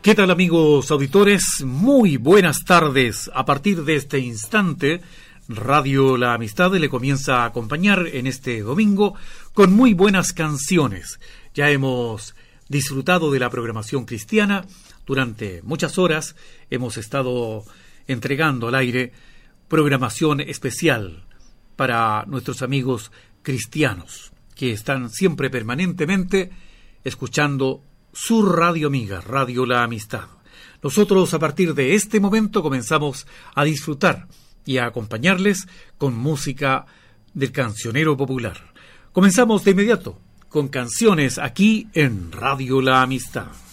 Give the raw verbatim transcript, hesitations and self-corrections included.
¿Qué tal, amigos auditores? Muy buenas tardes. A partir de este instante, Radio La Amistad le comienza a acompañar en este domingo con muy buenas canciones. Ya hemos disfrutado de la programación cristiana durante muchas horas. Hemos estado entregando al aire programación especial para nuestros amigos cristianos que están siempre permanentemente escuchando su radio amiga, Radio La Amistad. Nosotros a partir de este momento comenzamos a disfrutar y a acompañarles con música del cancionero popular. Comenzamos de inmediato con canciones aquí en Radio La Amistad.